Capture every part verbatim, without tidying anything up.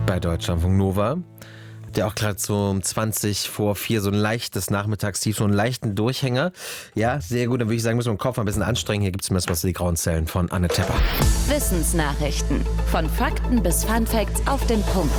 bei Deutschlandfunk Nova. Der auch gerade so um zwanzig vor vier so ein leichtes Nachmittagstief, so einen leichten Durchhänger. Ja, sehr gut. Dann würde ich sagen, müssen wir den Kopf mal ein bisschen anstrengen. Hier gibt es zumindest was die grauen Zellen von Anne Tepper. Wissensnachrichten. Von Fakten bis Funfacts auf den Punkt.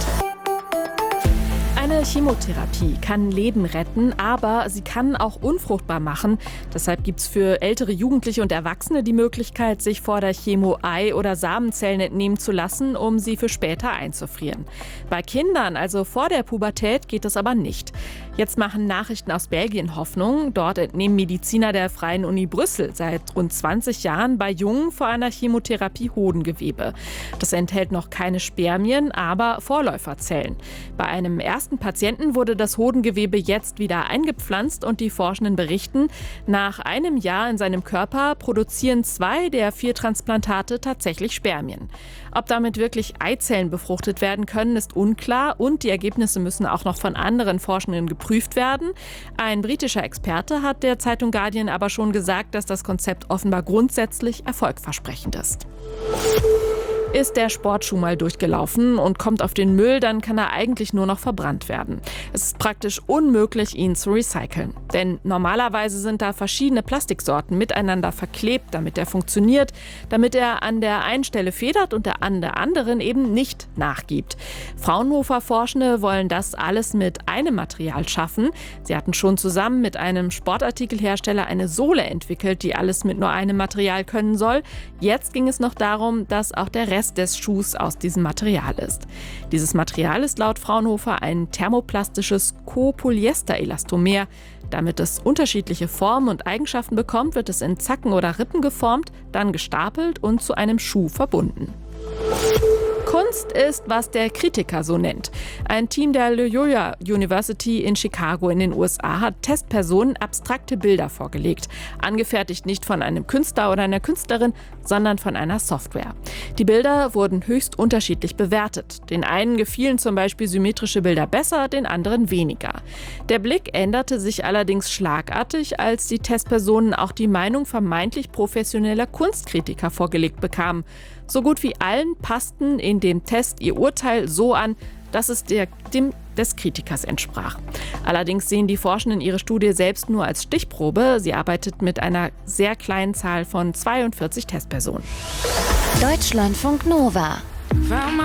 Eine Chemotherapie kann Leben retten, aber sie kann auch unfruchtbar machen. Deshalb gibt es für ältere Jugendliche und Erwachsene die Möglichkeit, sich vor der Chemo Ei- oder Samenzellen entnehmen zu lassen, um sie für später einzufrieren. Bei Kindern, also vor der Pubertät, geht das aber nicht. Jetzt machen Nachrichten aus Belgien Hoffnung. Dort entnehmen Mediziner der Freien Uni Brüssel seit rund zwanzig Jahren bei Jungen vor einer Chemotherapie Hodengewebe. Das enthält noch keine Spermien, aber Vorläuferzellen. Bei einem ersten Patienten wurde das Hodengewebe jetzt wieder eingepflanzt und die Forschenden berichten, nach einem Jahr in seinem Körper produzieren zwei der vier Transplantate tatsächlich Spermien. Ob damit wirklich Eizellen befruchtet werden können, ist unklar und die Ergebnisse müssen auch noch von anderen Forschenden geprüft werden. Ein britischer Experte hat der Zeitung Guardian aber schon gesagt, dass das Konzept offenbar grundsätzlich erfolgversprechend ist. Ist der Sportschuh mal durchgelaufen und kommt auf den Müll, dann kann er eigentlich nur noch verbrannt werden. Es ist praktisch unmöglich, ihn zu recyceln. Denn normalerweise sind da verschiedene Plastiksorten miteinander verklebt, damit er funktioniert, damit er an der einen Stelle federt und der an der anderen eben nicht nachgibt. Fraunhofer-Forschende wollen das alles mit einem Material schaffen. Sie hatten schon zusammen mit einem Sportartikelhersteller eine Sohle entwickelt, die alles mit nur einem Material können soll. Jetzt ging es noch darum, dass auch der Rest des Schuhs aus diesem Material ist. Dieses Material ist laut Fraunhofer ein thermoplastisches Copolyester-Elastomer. Damit es unterschiedliche Formen und Eigenschaften bekommt, wird es in Zacken oder Rippen geformt, dann gestapelt und zu einem Schuh verbunden. Kunst ist, was der Kritiker so nennt. Ein Team der Loyola University in Chicago in den U S A hat Testpersonen abstrakte Bilder vorgelegt. Angefertigt nicht von einem Künstler oder einer Künstlerin, sondern von einer Software. Die Bilder wurden höchst unterschiedlich bewertet. Den einen gefielen zum Beispiel symmetrische Bilder besser, den anderen weniger. Der Blick änderte sich allerdings schlagartig, als die Testpersonen auch die Meinung vermeintlich professioneller Kunstkritiker vorgelegt bekamen. So gut wie allen passten in dem Test ihr Urteil so an, dass es der, dem des Kritikers entsprach. Allerdings sehen die Forschenden ihre Studie selbst nur als Stichprobe. Sie arbeitet mit einer sehr kleinen Zahl von zweiundvierzig Testpersonen. Deutschlandfunk Nova.